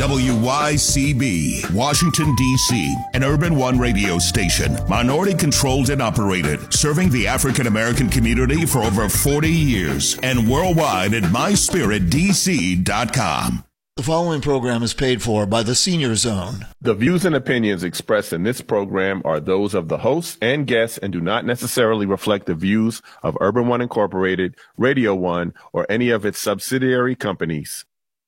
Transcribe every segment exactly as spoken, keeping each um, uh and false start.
W Y C B, Washington, D C, an Urban One radio station, minority-controlled and operated, serving the African-American community for over forty years, and worldwide at my spirit d c dot com. The following program is paid for by the Senior Zone. The views and opinions expressed in this program are those of the hosts and guests and do not necessarily reflect the views of Urban One Incorporated, Radio One, or any of its subsidiary companies.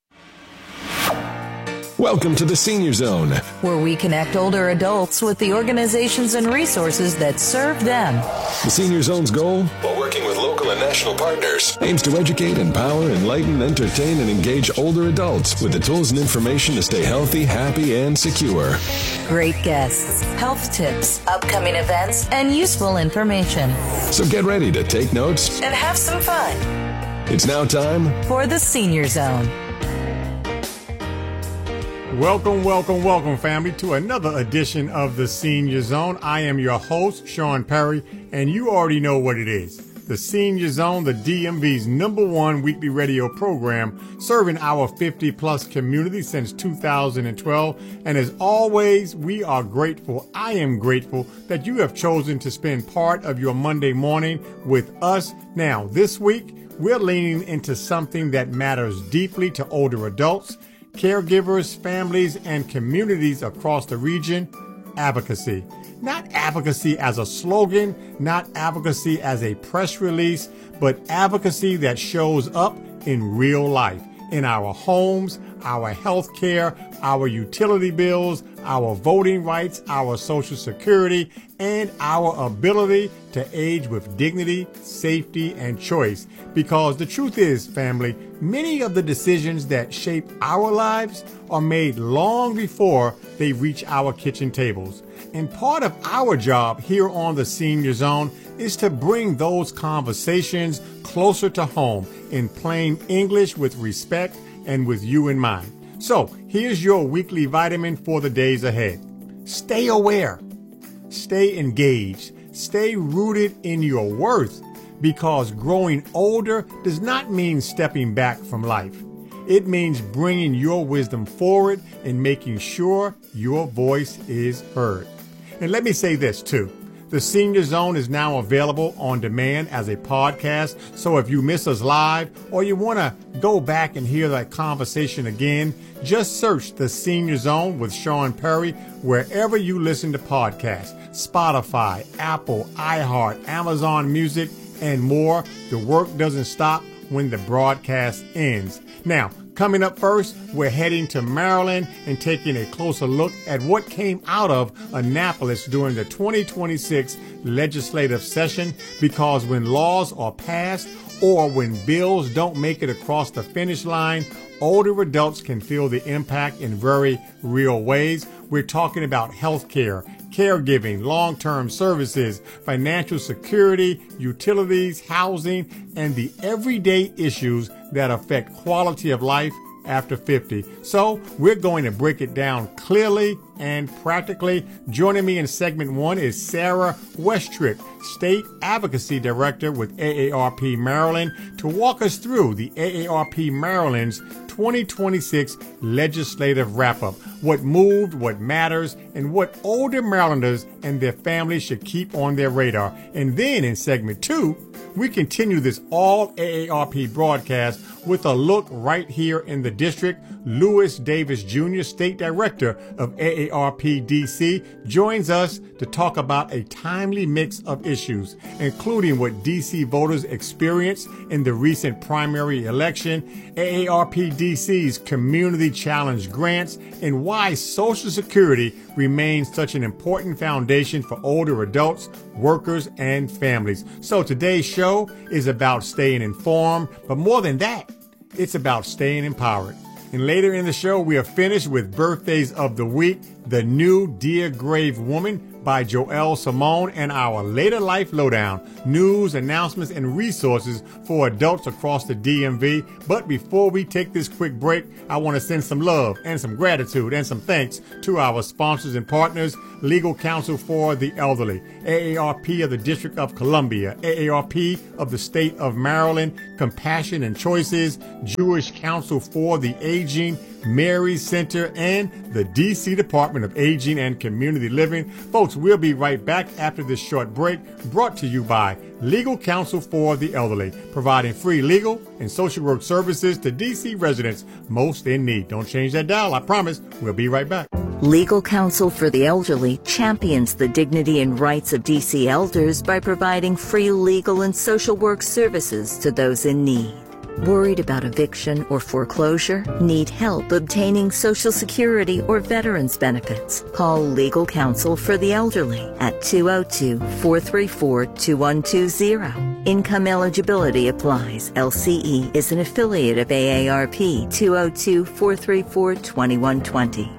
Welcome to the Senior Zone, where we connect older adults with the organizations and resources that serve them. The Senior Zone's goal, while working with local and national partners, aims to educate, empower, enlighten, entertain, and engage older adults with the tools and information to stay healthy, happy, and secure. Great guests, health tips, upcoming events, and useful information. So get ready to take notes and have some fun. It's now time for the Senior Zone. Welcome, welcome, welcome, family, to another edition of the Senior Zone. I am your host, Sean Perry, and you already know what it is. The Senior Zone, the D M V's number one weekly radio program, serving our fifty-plus community since two thousand twelve. And as always, we are grateful, I am grateful, that you have chosen to spend part of your Monday morning with us. Now, this week, we're leaning into something that matters deeply to older adults, caregivers, families, and communities across the region: advocacy. Not advocacy as a slogan, not advocacy as a press release, but advocacy that shows up in real life, in our homes, our health care, our utility bills, our voting rights, our Social Security, and our ability to age with dignity, safety, and choice. Because the truth is, family, many of the decisions that shape our lives are made long before they reach our kitchen tables. And part of our job here on the Senior Zone is to bring those conversations closer to home in plain English, with respect and with you in mind. So here's your weekly vitamin for the days ahead. Stay aware, stay engaged, stay rooted in your worth, because growing older does not mean stepping back from life. It means bringing your wisdom forward and making sure your voice is heard. And let me say this too. The Senior Zone is now available on demand as a podcast. So if you miss us live or you want to go back and hear that conversation again, just search The Senior Zone with Sean Perry wherever you listen to podcasts: Spotify, Apple, iHeart, Amazon Music, and more. The work doesn't stop when the broadcast ends. Now, coming up first, we're heading to Maryland and taking a closer look at what came out of Annapolis during the twenty twenty-six legislative session, because when laws are passed or when bills don't make it across the finish line, older adults can feel the impact in very real ways. We're talking about health care, caregiving, long-term services, financial security, utilities, housing, and the everyday issues that affect quality of life after fifty. So we're going to break it down clearly and practically. Joining me in segment one is Sarah Westrick, State Advocacy Director with A A R P Maryland, to walk us through the A A R P Maryland's twenty twenty-six legislative wrap-up, what moved, what matters, and what older Marylanders and their families should keep on their radar. And then in segment two, we continue this all A A R P broadcast with a look right here in the district. Lewis Davis Junior, State Director of A A R P D C, joins us to talk about a timely mix of issues, including what D C voters experienced in the recent primary election, A A R P D C's Community Challenge grants, and why Social Security remains such an important foundation for older adults, workers, and families. So today's show is about staying informed, but more than that, it's about staying empowered. And later in the show, we are finished with birthdays of the week, The New Dear Grave Woman by Joelle Simone, and our later life lowdown, news, announcements, and resources for adults across the D M V. But before we take this quick break, I want to send some love and some gratitude and some thanks to our sponsors and partners: Legal Counsel for the Elderly, A A R P of the District of Columbia, A A R P of the State of Maryland, Compassion and Choices, Jewish Council for the Aging, Mary Center, and the D C Department of Aging and Community Living. Folks, we'll be right back after this short break, brought to you by Legal Counsel for the Elderly, providing free legal and social work services to D C residents most in need. Don't change that dial, I promise. We'll be right back. Legal Counsel for the Elderly champions the dignity and rights of D C elders by providing free legal and social work services to those in need. Worried about eviction or foreclosure? Need help obtaining Social Security or veterans benefits? Call Legal Counsel for the Elderly at two oh two, four three four, two one two zero. Income eligibility applies. L C E is an affiliate of A A R P. two oh two, four three four, two one two zero.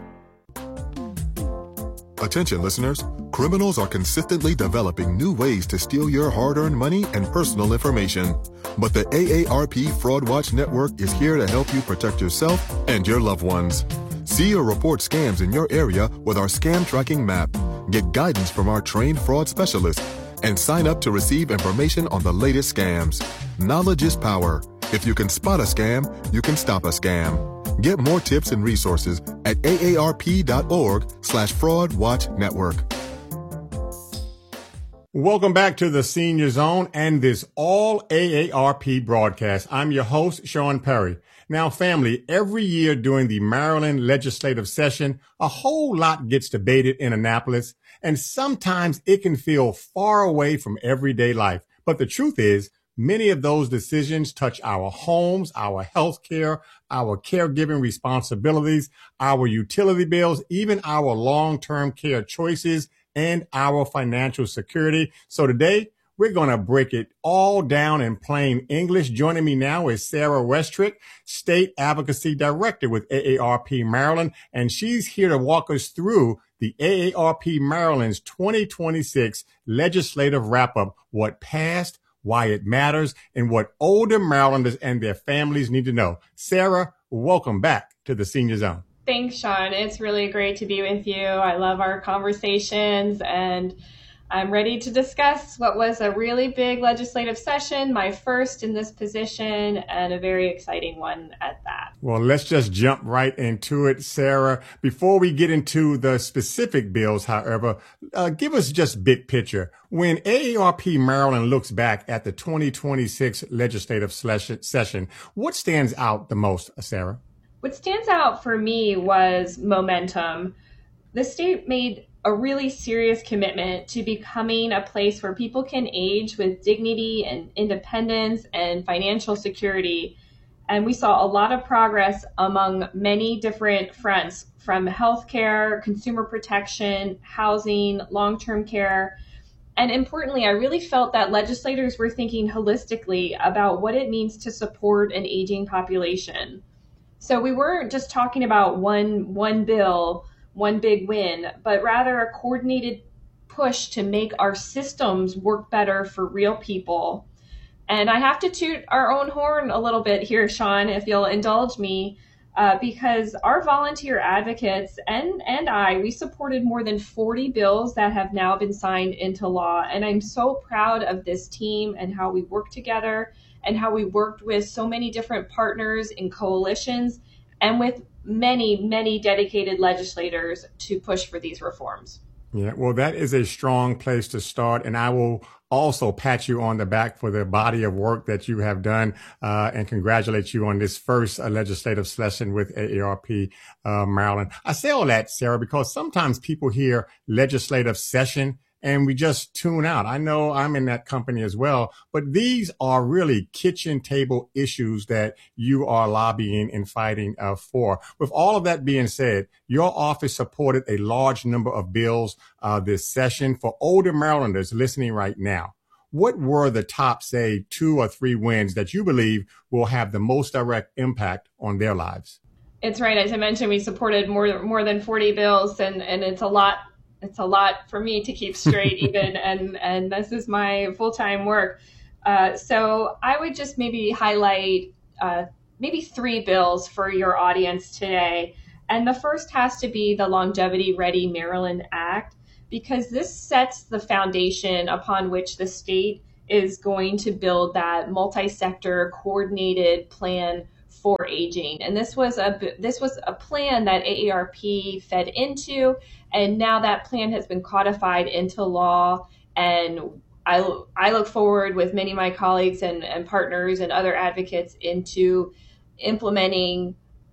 Attention listeners, criminals are consistently developing new ways to steal your hard-earned money and personal information. But the A A R P Fraud Watch Network is here to help you protect yourself and your loved ones. See or report scams in your area with our scam tracking map. Get guidance from our trained fraud specialists and sign up to receive information on the latest scams. Knowledge is power. If you can spot a scam, you can stop a scam. Get more tips and resources at aarp.org slash fraud watch network. Welcome back to the Senior Zone and this all A A R P broadcast. I'm your host, Sean Perry. Now, family, every year during the Maryland legislative session, a whole lot gets debated in Annapolis, and sometimes it can feel far away from everyday life. But the truth is, many of those decisions touch our homes, our health care, our caregiving responsibilities, our utility bills, even our long-term care choices, and our financial security. So today, we're going to break it all down in plain English. Joining me now is Sarah Westrick, State Advocacy Director with A A R P Maryland, and she's here to walk us through the A A R P Maryland's twenty twenty-six legislative wrap-up, what passed, why it matters, and what older Marylanders and their families need to know. Sarah, welcome back to the Senior Zone. Thanks, Sean. It's really great to be with you. I love our conversations, and I'm ready to discuss what was a really big legislative session, my first in this position, and a very exciting one at that. Well, let's just jump right into it, Sarah. Before we get into the specific bills, however, uh, give us just big picture. When A A R P Maryland looks back at the twenty twenty-six legislative session, what stands out the most, Sarah? What stands out for me was momentum. The state made a really serious commitment to becoming a place where people can age with dignity and independence and financial security. And we saw a lot of progress among many different fronts, from healthcare, consumer protection, housing, long-term care. And importantly, I really felt that legislators were thinking holistically about what it means to support an aging population. So we weren't just talking about one one bill, one big win, but rather a coordinated push to make our systems work better for real people. And I have to toot our own horn a little bit here, Sean, if you'll indulge me, uh, because our volunteer advocates and, and I, we supported more than forty bills that have now been signed into law. And I'm so proud of this team and how we work together, and how we worked with so many different partners in coalitions and with many, many dedicated legislators to push for these reforms. Yeah, well, that is a strong place to start. And I will also pat you on the back for the body of work that you have done uh, and congratulate you on this first uh, legislative session with A A R P uh, Maryland. I say all that, Sarah, because sometimes people hear legislative session and we just tune out. I know I'm in that company as well, but these are really kitchen table issues that you are lobbying and fighting uh, for. With all of that being said, your office supported a large number of bills uh, this session. For older Marylanders listening right now, what were the top, say, two or three wins that you believe will have the most direct impact on their lives? It's right. As I mentioned, we supported more, more than forty bills, and, and it's a lot. It's a lot for me to keep straight even, and, and this is my full-time work. Uh, so I would just maybe highlight uh, maybe three bills for your audience today. And the first has to be the Longevity Ready Maryland Act, because this sets the foundation upon which the state is going to build that multi-sector coordinated plan for aging. And this was a this was a plan that A A R P fed into, and now that plan has been codified into law. And I, I look forward with many of my colleagues and, and partners and other advocates into implementing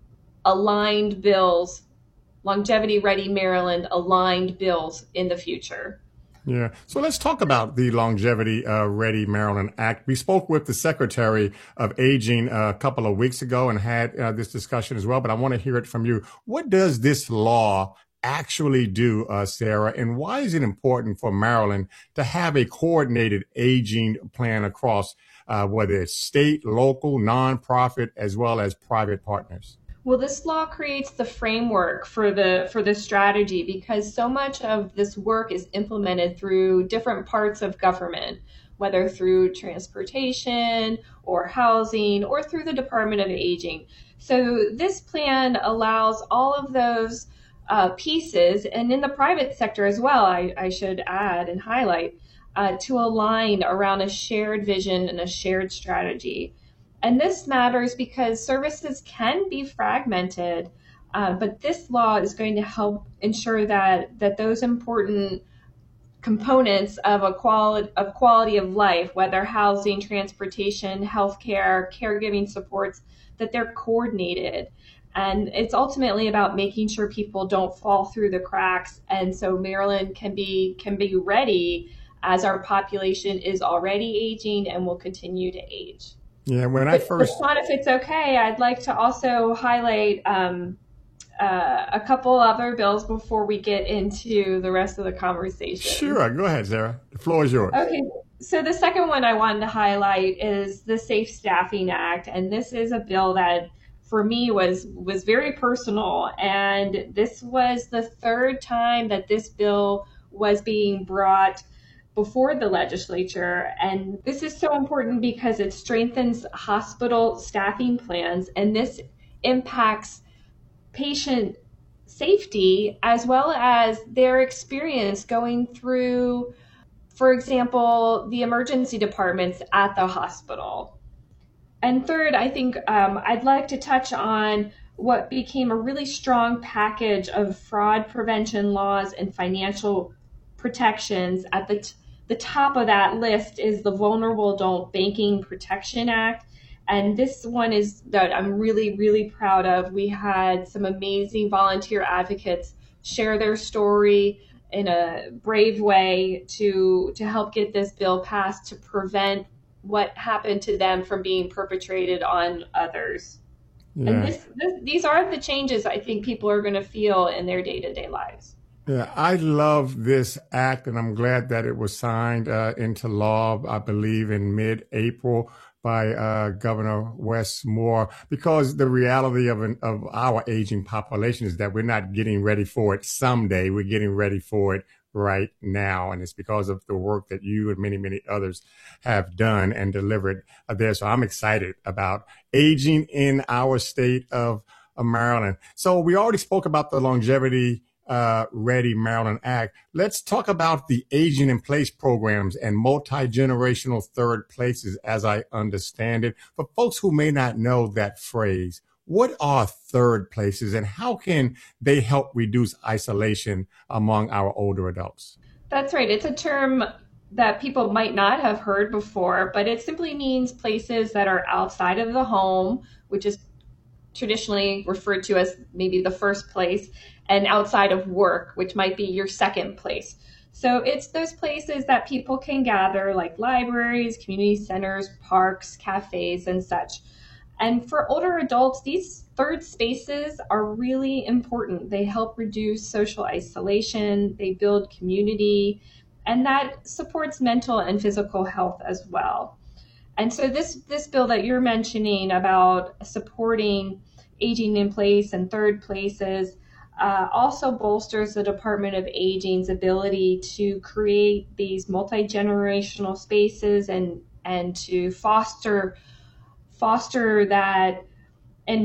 aligned bills, Longevity Ready Maryland aligned bills in the future. Yeah. So let's talk about the Longevity uh, Ready Maryland Act. We spoke with the Secretary of Aging uh, a couple of weeks ago and had uh, this discussion as well, but I want to hear it from you. What does this law actually do, uh, Sarah, and why is it important for Maryland to have a coordinated aging plan across uh, whether it's state, local, nonprofit, as well as private partners? Well, this law creates the framework for the for the strategy, because so much of this work is implemented through different parts of government, whether through transportation or housing or through the Department of Aging. So this plan allows all of those uh, pieces, and in the private sector as well, I, I should add and highlight, uh, to align around a shared vision and a shared strategy. And this matters because services can be fragmented, uh, but this law is going to help ensure that that those important components of a quality of quality of life, whether housing, transportation, healthcare, caregiving supports, that they're coordinated. And it's ultimately about making sure people don't fall through the cracks. And so Maryland can be can be ready as our population is already aging and will continue to age. Yeah, when I first... But if it's okay, I'd like to also highlight um, uh, a couple other bills before we get into the rest of the conversation. Sure, go ahead, Sarah. The floor is yours. Okay, so the second one I wanted to highlight is the Safe Staffing Act, and this is a bill that for me was was very personal, and this was the third time that this bill was being brought before the legislature. And this is so important because it strengthens hospital staffing plans, and this impacts patient safety as well as their experience going through, for example, the emergency departments at the hospital. And third, I think um, I'd like to touch on what became a really strong package of fraud prevention laws and financial protections. At the t- The top of that list is the Vulnerable Adult Banking Protection Act. And this one is that I'm really, really proud of. We had some amazing volunteer advocates share their story in a brave way to, to help get this bill passed to prevent what happened to them from being perpetrated on others. Yeah. And this, this, these are the changes I think people are going to feel in their day-to-day lives. Yeah, I love this act, and I'm glad that it was signed uh, into law, I believe, in mid-April by uh, Governor Wes Moore, because the reality of an, of our aging population is that we're not getting ready for it someday. We're getting ready for it right now, and it's because of the work that you and many, many others have done and delivered there. So I'm excited about aging in our state of, of Maryland. So we already spoke about the Longevity Uh, Ready Maryland Act. Let's talk about the Aging in Place programs and multi-generational third places, as I understand it. For folks who may not know that phrase, what are third places and how can they help reduce isolation among our older adults? That's right. It's a term that people might not have heard before, but it simply means places that are outside of the home, which is traditionally referred to as maybe the first place, and outside of work, which might be your second place. So it's those places that people can gather, like libraries, community centers, parks, cafes, and such. And for older adults, these third spaces are really important. They help reduce social isolation, they build community, and that supports mental and physical health as well. And so this, this bill that you're mentioning about supporting aging in place and third places uh, also bolsters the Department of Aging's ability to create these multi-generational spaces and, and to foster, foster that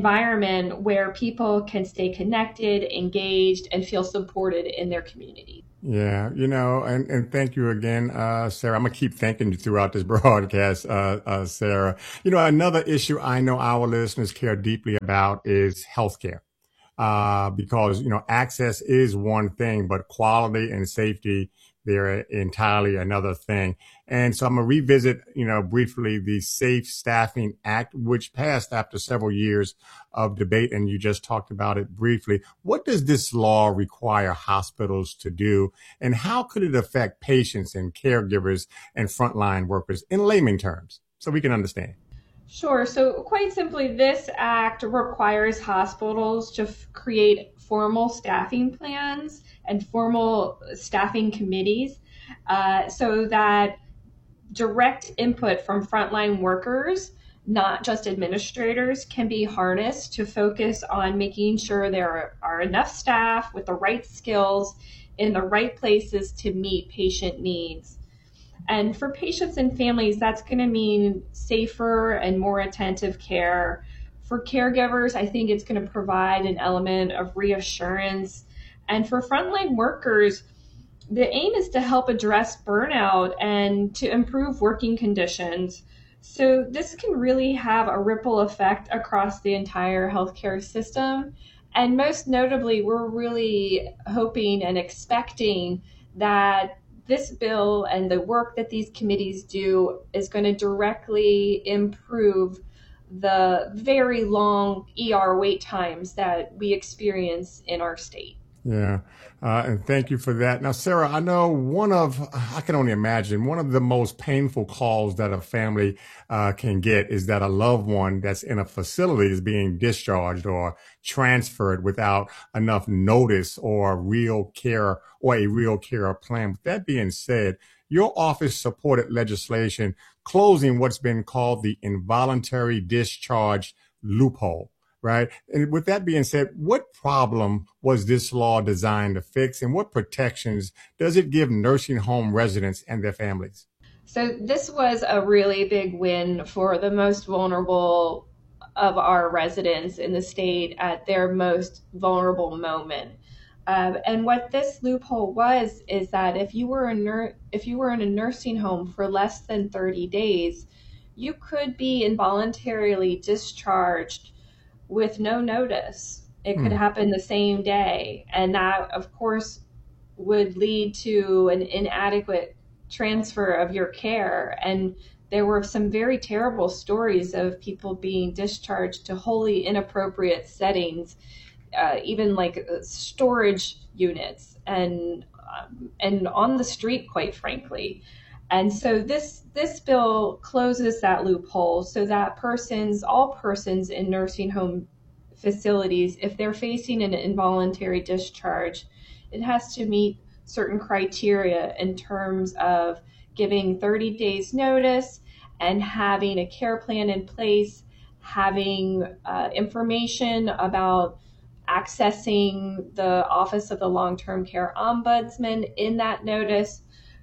environment where people can stay connected, engaged, and feel supported in their community. Yeah, you know, and, and thank you again, uh, Sarah. I'm going to keep thanking you throughout this broadcast, uh, uh, Sarah. You know, another issue I know our listeners care deeply about is healthcare. Uh, because, you know, access is one thing, but quality and safety, they're entirely another thing. And so I'm going to revisit, you know, briefly the Safe Staffing Act, which passed after several years of debate. And you just talked about it briefly. What does this law require hospitals to do? And how could it affect patients and caregivers and frontline workers in layman terms so we can understand? Sure. So quite simply, this act requires hospitals to f- create formal staffing plans and formal staffing committees uh, so that direct input from frontline workers, not just administrators, can be harnessed to focus on making sure there are enough staff with the right skills in the right places to meet patient needs. And for patients and families, that's going to mean safer and more attentive care. For caregivers, I think it's going to provide an element of reassurance. And for frontline workers, the aim is to help address burnout and to improve working conditions. So this can really have a ripple effect across the entire healthcare system. And most notably, we're really hoping and expecting that this bill and the work that these committees do is going to directly improve the very long E R wait times that we experience in our state. Yeah, uh, and thank you for that. Now, Sarah, I know one of, I can only imagine, one of the most painful calls that a family uh, can get is that a loved one that's in a facility is being discharged or transferred without enough notice or real care or a real care plan. With that being said, your office supported legislation closing what's been called the involuntary discharge loophole. Right. And with that being said, what problem was this law designed to fix, and what protections does it give nursing home residents and their families? So this was a really big win for the most vulnerable of our residents in the state at their most vulnerable moment. Uh, and what this loophole was is that if you were a nur- if you were in a nursing home for less than thirty days, you could be involuntarily discharged with no notice. It could hmm. happen the same day. And that, of course, would lead to an inadequate transfer of your care. And there were some very terrible stories of people being discharged to wholly inappropriate settings, uh, even like storage units and um, and on the street, quite frankly. And so this this bill closes that loophole so that persons, all persons in nursing home facilities, if they're facing an involuntary discharge, it has to meet certain criteria in terms of giving thirty days notice and having a care plan in place, having uh, information about accessing the Office of the Long-Term Care Ombudsman in that notice.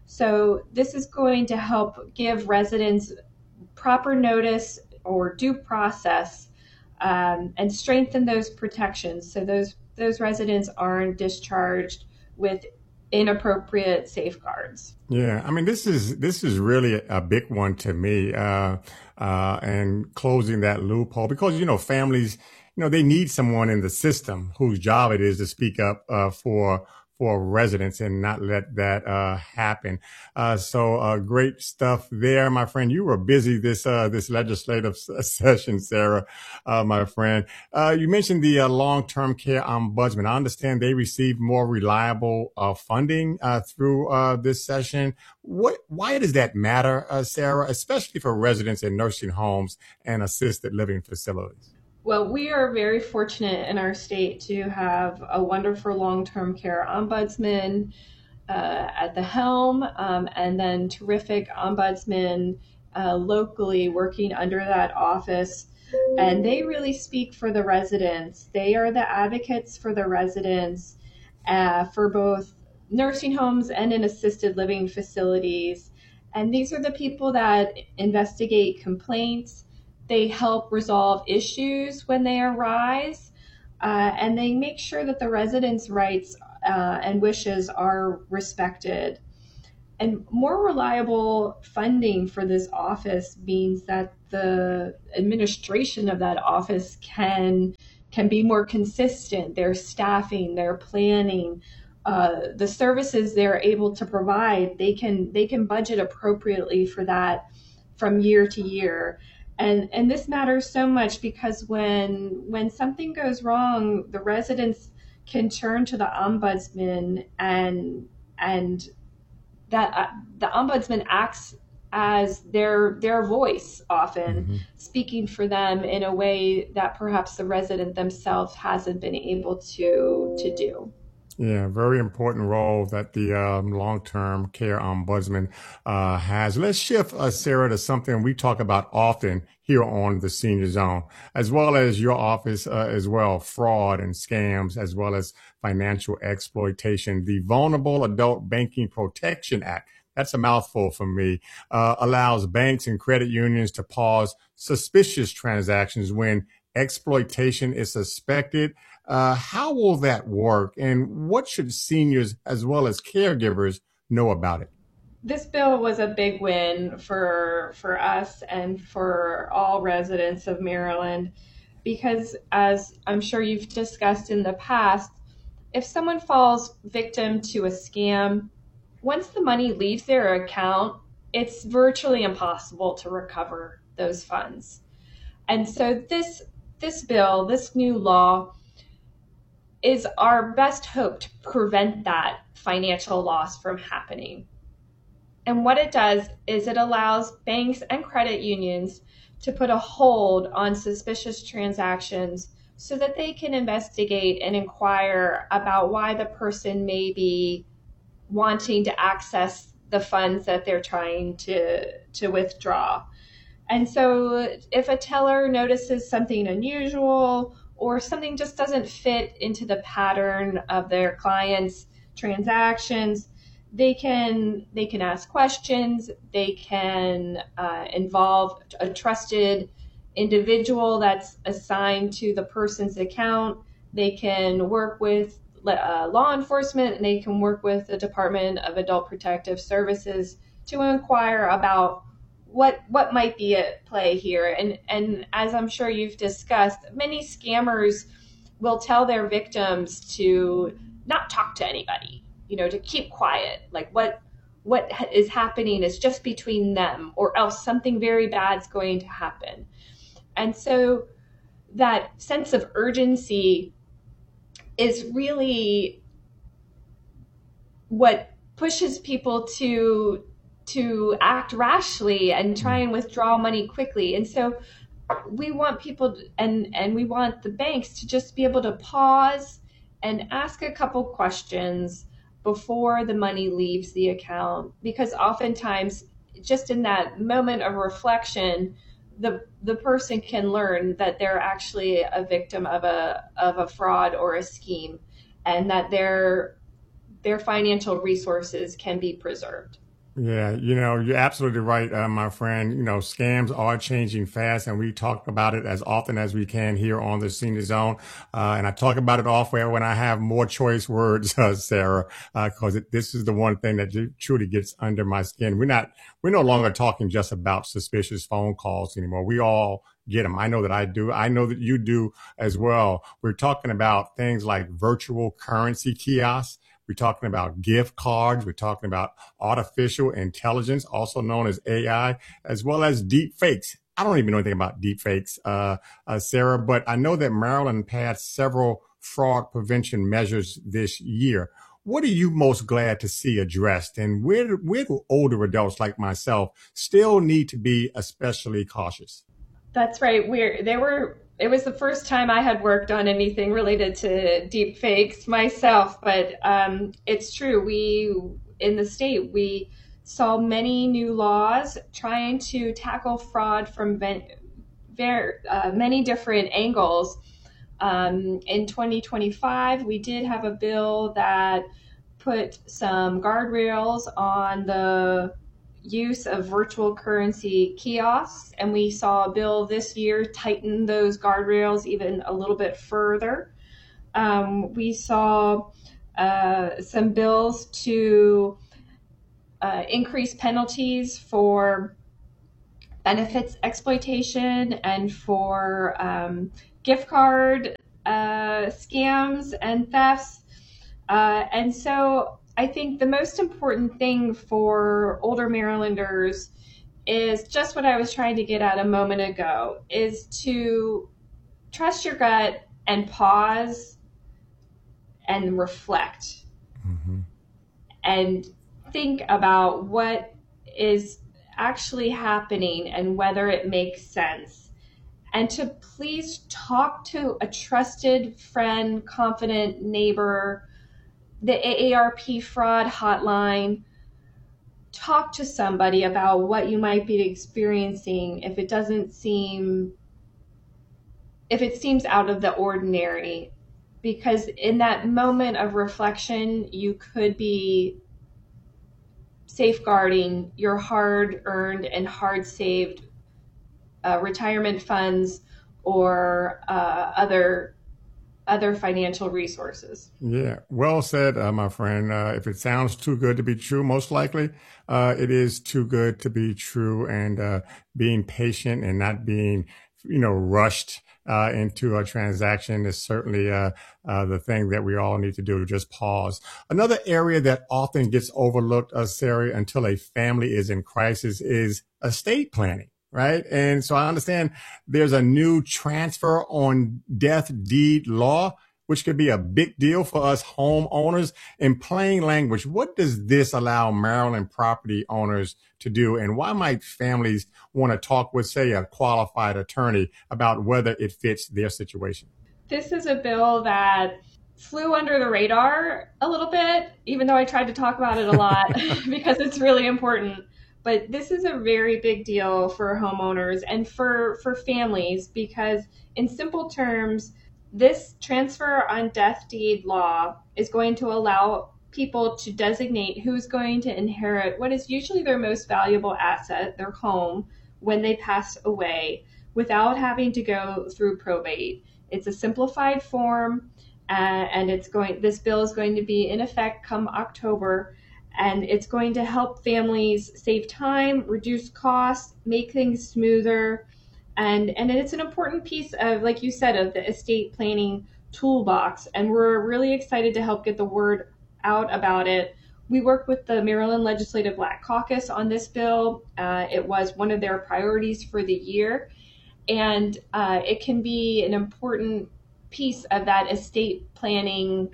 So this is going to help give residents proper notice or due process um, and strengthen those protections so those those residents aren't discharged with inappropriate safeguards. Yeah, I mean, this is this is really a big one to me, uh, uh, and closing that loophole because, you know, families, you know, they need someone in the system whose job it is to speak up uh, for for residents and not let that uh, happen. Uh, so uh, great stuff there, my friend. You were busy this uh, this legislative session, Sarah, uh, my friend. Uh, you mentioned the uh, long-term care ombudsman. I understand they received more reliable uh, funding uh, through uh, this session. What? Why does that matter, uh, Sarah, especially for residents in nursing homes and assisted living facilities? Well, we are very fortunate in our state to have a wonderful long-term care ombudsman uh, at the helm, um, and then terrific ombudsmen uh, locally working under that office. And they really speak for the residents. They are the advocates for the residents uh, for both nursing homes and in assisted living facilities. And these are the people that investigate complaints. They help resolve issues when they arise, uh, and they make sure that the residents' rights uh, and wishes are respected. And more reliable funding for this office means that the administration of that office can can be more consistent. Their staffing, their planning, uh, the services they're able to provide, they can they can budget appropriately for that from year to year. And and this matters so much because when when something goes wrong, the residents can turn to the ombudsman, and and that uh, the ombudsman acts as their their voice, often mm-hmm. speaking for them in a way that perhaps the resident themselves hasn't been able to to do. Yeah, very important role that the um, long-term care ombudsman uh, has. Let's shift, uh, Sarah, to something we talk about often here on the Senior Zone, as well as your office uh, as well, fraud and scams, as well as financial exploitation. The Vulnerable Adult Banking Protection Act, that's a mouthful for me, uh, allows banks and credit unions to pause suspicious transactions when exploitation is suspected. Uh, how will that work, and what should seniors as well as caregivers know about it? This bill was a big win for for us and for all residents of Maryland, because as I'm sure you've discussed in the past, if someone falls victim to a scam, once the money leaves their account, it's virtually impossible to recover those funds. And so this this bill, this new law, is our best hope to prevent that financial loss from happening. And what it does is it allows banks and credit unions to put a hold on suspicious transactions so that they can investigate and inquire about why the person may be wanting to access the funds that they're trying to, to withdraw. And so if a teller notices something unusual or something just doesn't fit into the pattern of their clients' transactions, they can they can ask questions. They can uh, involve a trusted individual that's assigned to the person's account. They can work with uh, law enforcement, and they can work with the Department of Adult Protective Services to inquire about what what might be at play here. And and as I'm sure you've discussed, many scammers will tell their victims to not talk to anybody, you know, to keep quiet. Like what what is happening is just between them, or else something very bad's going to happen. And so that sense of urgency is really what pushes people to to act rashly and try and withdraw money quickly. And so we want people to, and, and we want the banks to just be able to pause and ask a couple questions before the money leaves the account, because oftentimes just in that moment of reflection, the the person can learn that they're actually a victim of a of a fraud or a scheme, and that their their financial resources can be preserved. Yeah, you know, you're absolutely right, uh, my friend. You know, scams are changing fast, and we talk about it as often as we can here on the Senior Zone. Uh, and I talk about it off air when I have more choice words, uh, Sarah, because uh, this is the one thing that truly gets under my skin. We're not, we're no longer talking just about suspicious phone calls anymore. We all get them. I know that I do. I know that you do as well. We're talking about things like virtual currency kiosks. We're talking about gift cards. We're talking about artificial intelligence, also known as A I, as well as deep fakes. I don't even know anything about deep fakes, uh, uh, Sarah, but I know that Maryland passed several fraud prevention measures this year. What are you most glad to see addressed, and where, where do older adults like myself still need to be especially cautious? That's right. We're, they were It was the first time I had worked on anything related to deep fakes myself, but um, it's true. We, in the state, we saw many new laws trying to tackle fraud from very, uh, many different angles. Um, in twenty twenty-five, we did have a bill that put some guardrails on the use of virtual currency kiosks, and we saw a bill this year tighten those guardrails even a little bit further. Um, we saw uh, some bills to uh, increase penalties for benefits exploitation and for um, gift card uh, scams and thefts. Uh, and so I think the most important thing for older Marylanders is just what I was trying to get at a moment ago, is to trust your gut and pause and reflect mm-hmm. and think about what is actually happening and whether it makes sense. And to please talk to a trusted friend, confident neighbor, the A A R P fraud hotline. Talk to somebody about what you might be experiencing if it doesn't seem, if it seems out of the ordinary. Because in that moment of reflection, you could be safeguarding your hard-earned and hard-saved uh, retirement funds or uh, other other financial resources. Yeah, well said, uh, my friend. Uh, if it sounds too good to be true, most likely uh, it is too good to be true. And uh, being patient and not being, you know, rushed uh, into a transaction is certainly uh, uh, the thing that we all need to do. Just pause. Another area that often gets overlooked, uh, Sarah, until a family is in crisis is estate planning. Right. And so I understand there's a new transfer on death deed law, which could be a big deal for us homeowners. In plain language, what does this allow Maryland property owners to do? And why might families want to talk with, say, a qualified attorney about whether it fits their situation? This is a bill that flew under the radar a little bit, even though I tried to talk about it a lot because it's really important. But this is a very big deal for homeowners and for, for families because, in simple terms, this transfer on death deed law is going to allow people to designate who's going to inherit what is usually their most valuable asset, their home, when they pass away without having to go through probate. It's a simplified form, uh, and it's going. This bill is going to be in effect come October. And it's going to help families save time, reduce costs, make things smoother. And, and it's an important piece of, like you said, of the estate planning toolbox. And we're really excited to help get the word out about it. We work with the Maryland Legislative Black Caucus on this bill. Uh, it was one of their priorities for the year. And uh, it can be an important piece of that estate planning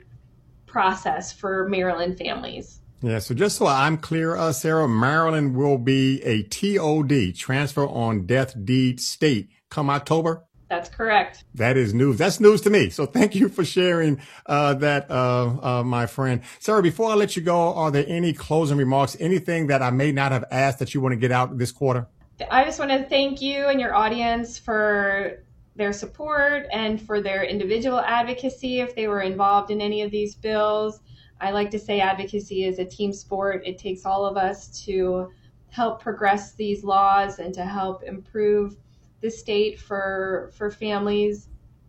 process for Maryland families. Yeah, so just so I'm clear, uh, Sarah, Maryland will be a T O D, transfer on death deed state, come October? That's correct. That is news. That's news to me. So thank you for sharing uh, that, uh, uh, my friend. Sarah, before I let you go, are there any closing remarks, anything that I may not have asked that you want to get out this quarter? I just want to thank you and your audience for their support and for their individual advocacy if they were involved in any of these bills. I like to say advocacy is a team sport. It takes all of us to help progress these laws and to help improve the state for for families.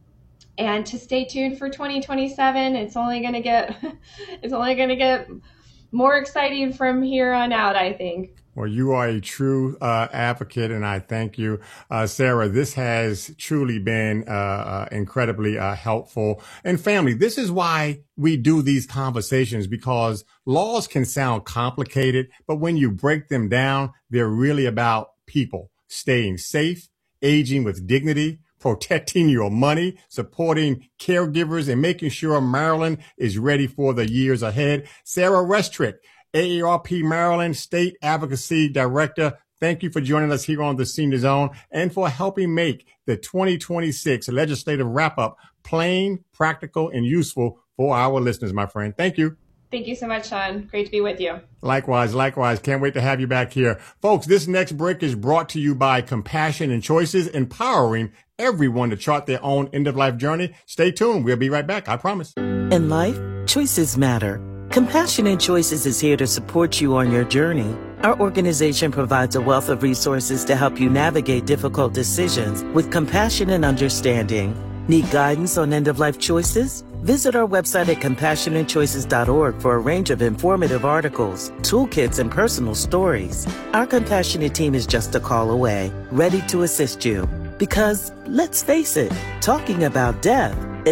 And to stay tuned for twenty twenty-seven. It's only going to get it's only going to get more exciting from here on out, I think. Well, you are a true uh, advocate, and I thank you. Uh, Sarah, this has truly been uh, uh, incredibly uh, helpful. And family, this is why we do these conversations, because laws can sound complicated, but when you break them down, they're really about people staying safe, aging with dignity, protecting your money, supporting caregivers, and making sure Maryland is ready for the years ahead. Sarah Restrick, A A R P Maryland State Advocacy Director, thank you for joining us here on the Senior Zone and for helping make the twenty twenty-six legislative wrap-up plain, practical, and useful for our listeners, my friend. Thank you. Thank you so much, Sean. Great to be with you. Likewise, likewise. Can't wait to have you back here. Folks, this next break is brought to you by Compassion and Choices, empowering everyone to chart their own end-of-life journey. Stay tuned. We'll be right back. I promise. In life, choices matter. Compassionate Choices is here to support you on your journey. Our organization provides a wealth of resources to help you navigate difficult decisions with compassion and understanding. Need guidance on end-of-life choices? Visit our website at compassionate choices dot org for a range of informative articles, toolkits, and personal stories. Our compassionate team is just a call away, ready to assist you. Because, let's face it, talking about death